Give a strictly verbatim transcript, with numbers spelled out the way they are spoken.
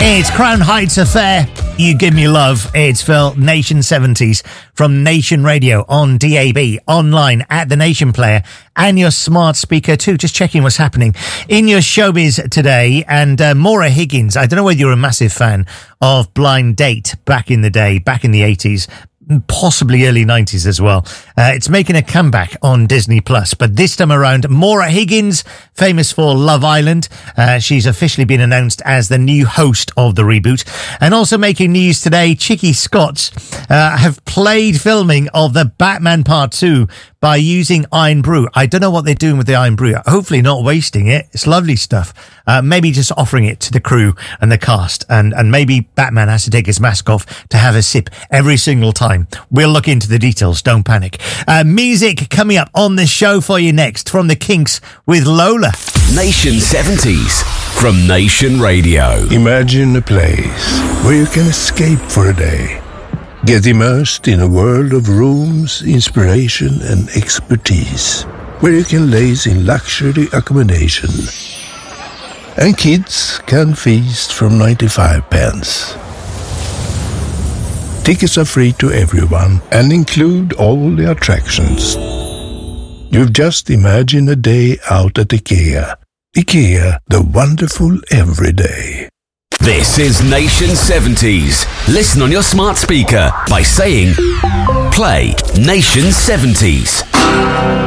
It's Crown Heights Affair. You Give Me Love. It's Phil, Nation seventies from Nation Radio on D A B, online at the Nation Player and your smart speaker too. Just checking what's happening in your showbiz today. And uh, Maura Higgins, I don't know whether you're a massive fan of Blind Date back in the day, back in the eighties. Possibly early nineties as well. Uh, it's making a comeback on Disney Plus, but this time around, Maura Higgins, famous for Love Island. Uh, she's officially been announced as the new host of the reboot. And also making news today, Chicky Scotts uh, have played filming of the Batman Part two by using Iron Brew. I don't know what they're doing with the Iron Brew. Hopefully not wasting it. It's lovely stuff. Uh, maybe just offering it to the crew and the cast. And, and maybe Batman has to take his mask off to have a sip every single time. We'll look into the details. Don't panic. Uh, music coming up on the show for you next from the Kinks with Lola. Nation seventies from Nation Radio. Imagine a place where you can escape for a day. Get immersed in a world of rooms, inspiration and expertise, where you can laze in luxury accommodation. And kids can feast from ninety-five pence. Tickets are free to everyone and include all the attractions. You've just imagined a day out at IKEA. IKEA, the wonderful everyday. This is Nation seventies. Listen on your smart speaker by saying, play Nation seventies.